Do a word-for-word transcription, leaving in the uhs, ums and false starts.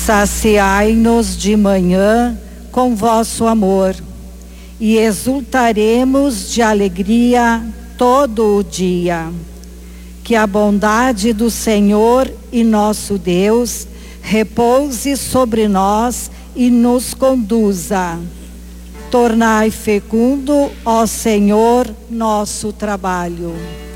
Saciai-nos de manhã com vosso amor, e exultaremos de alegria todo o dia. Que a bondade do Senhor e nosso Deus repouse sobre nós e nos conduza. Tornai fecundo, ó Senhor, nosso trabalho.